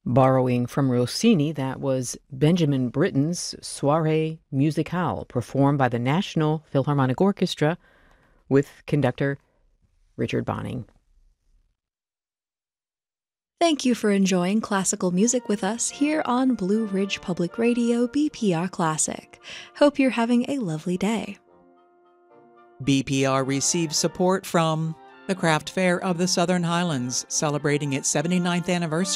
Borrowing from Rossini, that was Benjamin Britten's Soirée Musicale, performed by the National Philharmonic Orchestra with conductor Richard Bonning. Thank you for enjoying classical music with us here on Blue Ridge Public Radio BPR Classic. Hope you're having a lovely day. BPR receives support from the Craft Fair of the Southern Highlands, celebrating its 79th anniversary.